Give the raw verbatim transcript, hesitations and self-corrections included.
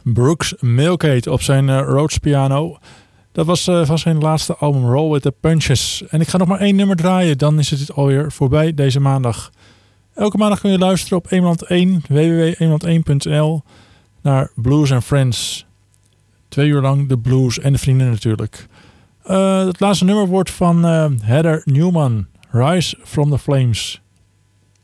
Brooks Milkade op zijn uh, Rhodes piano. Dat was uh, van zijn laatste album Roll with the Punches. En ik ga nog maar één nummer draaien, dan is het alweer voorbij deze maandag. Elke maandag kun je luisteren op Eemland één, w w w punt eemland één punt n l, naar Blues and Friends. Twee uur lang de blues en de vrienden natuurlijk. Uh, het laatste nummer wordt van uh, Heather Newman, Rise from the Flames.